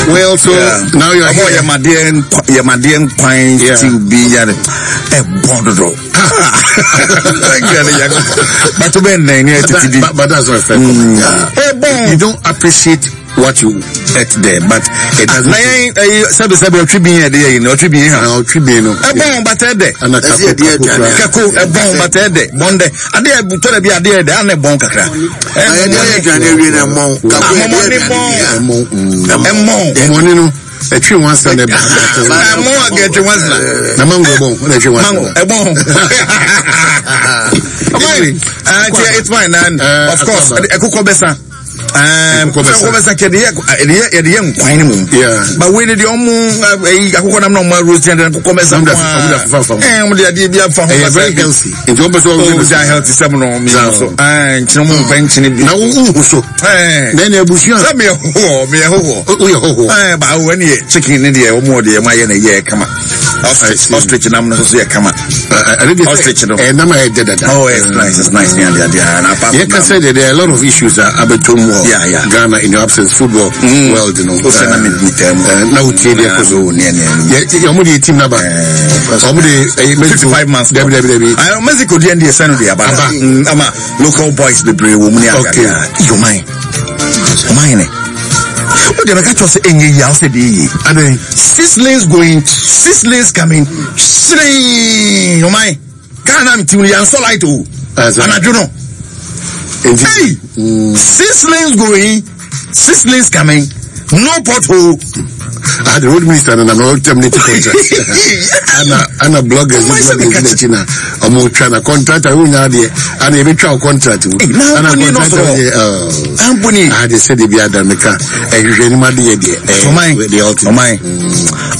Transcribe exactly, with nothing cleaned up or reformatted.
Well, so yeah. now you're here. You're my dear, you're my dear pine to be a bondro. But to be but that's not fair. You don't appreciate what you ate there, but it doesn't. I said the saber tribune a day, no tribune, no tribune. A bomb but a day, and a caco, a bomb but a day, one day, a day, but to be a day, and a bonk. A tree once and a more get you once. The mango bone, let you want a bone. It's fine, and of course, a cocoa bessa. Um, but when the young normal routine and very healthy. It's almost always healthy seminal me also. And no more pension now. Then a bush, some me a whore, me a whore. But when you chicken in the more, dear, my year come up. Ostrich and I'm not say come up. Ostrich and I'm a dead. Oh, it's nice, it's nice. You can say that there are a lot of issues about tomorrow. Yeah, yeah. Ghana in your absence, football mm. world, you know. Uh, uh, now it's here, yeah, you're team number. fifty-five months. W W W. I am Mexico, the end of the Sunday, but I'm a local boys, the brave woman. Okay, you mind? Mine. What did I catch us in your house? Six lanes going, six lanes coming. Three, you mind? Can't I'm to you, so light too. And I don't know. Hey, mm. Six lanes going, six lanes coming, no pothole. I had the road minister and I'm not terminating contract. And a, and a blogger is in China. I'm trying to contract. I will not there. And a mutual contract. And I'm going to say the Biada Meka. And you really mad the idea. For mine, the ultimate. For mine.